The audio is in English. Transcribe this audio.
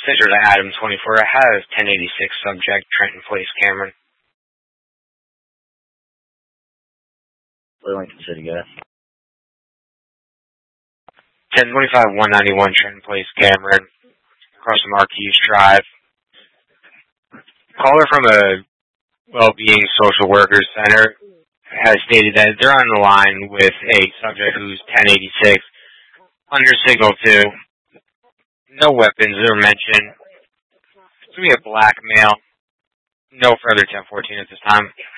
Center to Adam 24. I have 1086 subject, Trenton Place, Cameron. Lincoln City, guys. 1025 191 Trenton Place, Cameron. Across the Marquise Drive. Caller from a well-being social workers center has stated that they're on the line with a subject who's 1086 under signal 2. No weapons are mentioned. It's going to be a black male. No further 1014 at this time.